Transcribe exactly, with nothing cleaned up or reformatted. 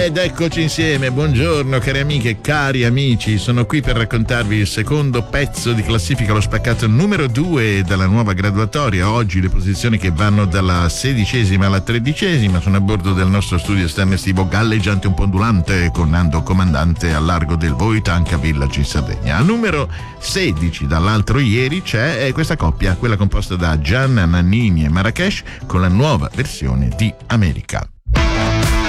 Ed eccoci insieme, buongiorno cari amiche e cari amici, sono qui per raccontarvi il secondo pezzo di classifica, lo spaccato numero due della nuova graduatoria. Oggi le posizioni che vanno dalla sedicesima alla tredicesima sono a bordo del nostro studio esterno estivo galleggiante un po' ondulante con Nando comandante a largo del Voitanca Village in Sardegna. Al numero sedici dall'altro ieri c'è eh, questa coppia, quella composta da Gianna Nannini e Marrakesh con la nuova versione di America.